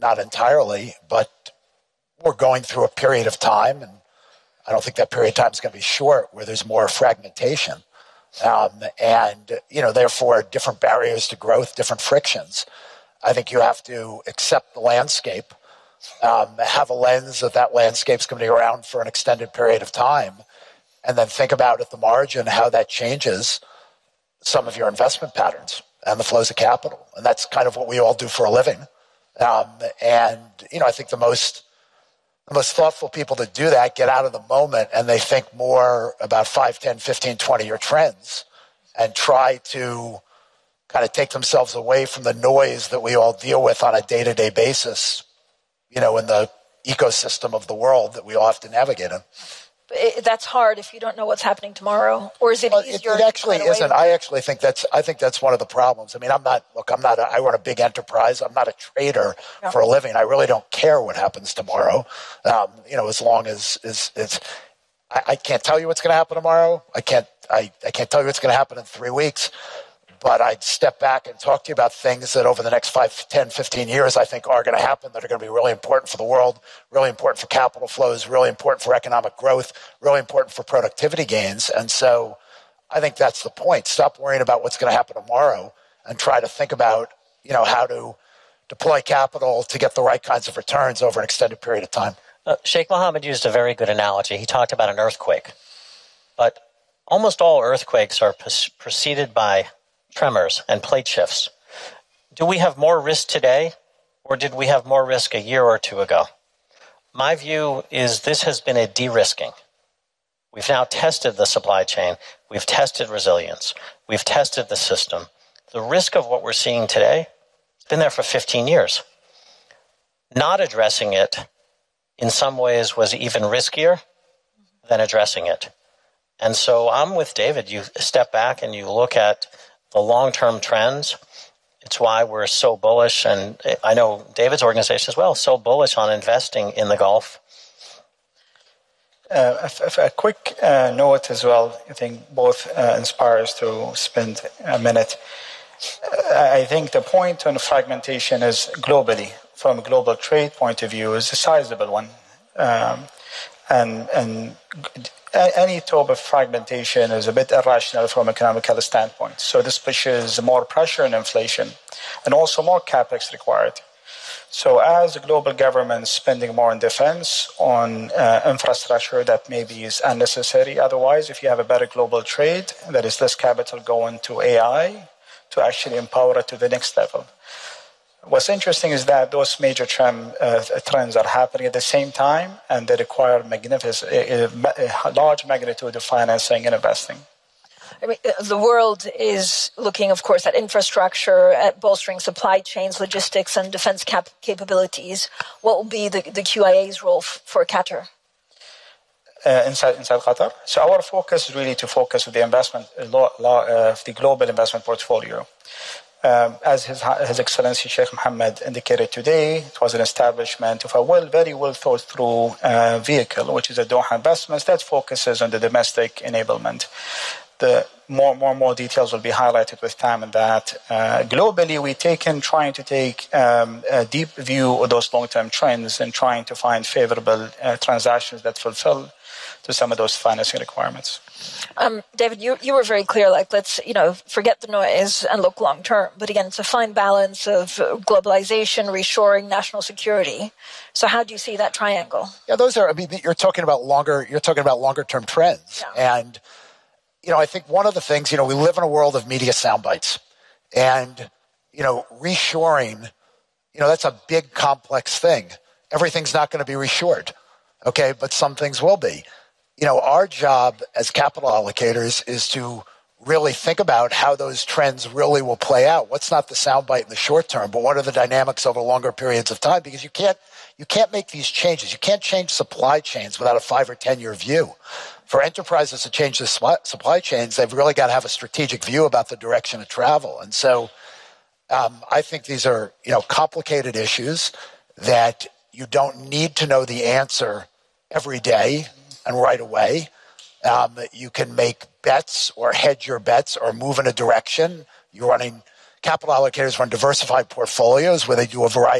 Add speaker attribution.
Speaker 1: not entirely, but we're going through a period of time, and I don't think that period of time is going to be short, where there's more fragmentation. And, therefore, different barriers to growth, different frictions. I think you have to accept the landscape, have a lens that landscape's going to be around for an extended period of time, and then think about at the margin how that changes some of your investment patterns and the flows of capital. And that's kind of what we all do for a living. I think the most thoughtful people to do that get out of the moment, and they think more about 5, 10, 15, 20-year trends and try to kind of take themselves away from the noise that we all deal with on a day-to-day basis, in the ecosystem of the world that we all have to navigate in.
Speaker 2: That's hard if you don't know what's happening tomorrow, or is it easier?
Speaker 1: It actually isn't. I think that's one of the problems. I mean, I run a big enterprise. I'm not a trader for a living. I really don't care what happens tomorrow. As long as it's, I can't tell you what's going to happen tomorrow. I can't tell you what's going to happen in 3 weeks. But I'd step back and talk to you about things that over the next 5, 10, 15 years I think are going to happen, that are going to be really important for the world, really important for capital flows, really important for economic growth, really important for productivity gains. And so I think that's the point. Stop worrying about what's going to happen tomorrow and try to think about, how to deploy capital to get the right kinds of returns over an extended period of time.
Speaker 3: Sheikh Mohammed used a very good analogy. He talked about an earthquake. But almost all earthquakes are preceded by tremors and plate shifts. Do we have more risk today, or did we have more risk a year or two ago? My view is this has been a de-risking. We've now tested the supply chain. We've tested resilience. We've tested the system. The risk of what we're seeing today has been there for 15 years. Not addressing it in some ways was even riskier than addressing it. And so I'm with David. You step back and you look at the long-term trends. It's why we're so bullish, and I know David's organization as well, so bullish on investing in the Gulf.
Speaker 4: A quick note as well, I think both inspire us to spend a minute. I think the point on fragmentation is globally, from a global trade point of view, is a sizable one. And any type of fragmentation is a bit irrational from an economical standpoint. So this pushes more pressure on inflation and also more capex required. So as global governments spending more on defense, on infrastructure that maybe is unnecessary otherwise, if you have a better global trade, there is less capital going to AI to actually empower it to the next level. What's interesting is that those major trends are happening at the same time, and they require a large magnitude of financing and investing.
Speaker 2: I mean, the world is looking, of course, at infrastructure, at bolstering supply chains, logistics, and defense capabilities. What will be the QIA's role for Qatar?
Speaker 4: Inside Qatar? So our focus is really to focus on the investment, the global investment portfolio. As His Excellency Sheikh Mohammed indicated today, it was an establishment of a very well thought through vehicle, which is a Doha Investments that focuses on the domestic enablement. The more details will be highlighted with time, and that globally we trying to take a deep view of those long-term trends and trying to find favorable transactions that fulfill to some of those financing requirements.
Speaker 2: David, you were very clear, let's, forget the noise and look long term. But again, it's a fine balance of globalization, reshoring, national security. So how do you see that triangle?
Speaker 1: Yeah, you're talking about longer term trends. Yeah. And, I think one of the things, we live in a world of media sound bites, and, reshoring, that's a big complex thing. Everything's not going to be reshored. Okay. But some things will be. Our job as capital allocators is to really think about how those trends really will play out. What's not the soundbite in the short term, but what are the dynamics over longer periods of time? Because you can't make these changes. You can't change supply chains without a 5 or 10 year view. For enterprises to change the supply chains, they've really got to have a strategic view about the direction of travel. And so I think these are, complicated issues that you don't need to know the answer every day and right away. You can make bets or hedge your bets or move in a direction. Capital allocators run diversified portfolios where they do a variety